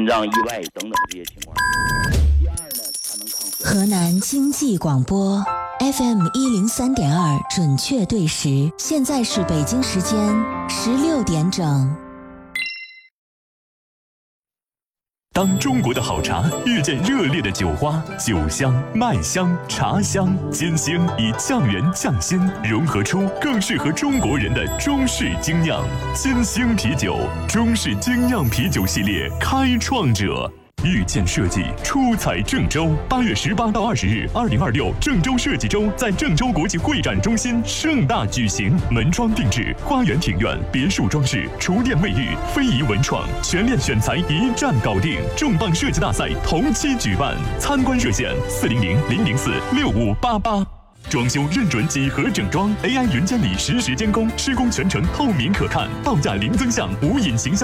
心脏意外等等这些情况。第二呢，它能抗衰老。 河南经济广播 FM 103.2准确对时，现在是北京时间16点整。 当中国的好茶遇见热烈的酒花，酒香、麦香、茶香，金星以匠人匠心，融合出更适合中国人的中式精酿。金星啤酒，中式精酿啤酒系列开创者。遇见设计出彩郑州，8月18到20日，2026郑州设计周在郑州国际会展中心盛大举行，门窗定制、花园庭院、别墅装饰、厨电卫浴、非遗文创，全链选材一站搞定。重磅设计大赛同期举办，参观热线400-004-6588。装修认准几何整装 ，AI 云监理实时监工，施工全程透明可看，报价零增项无隐形。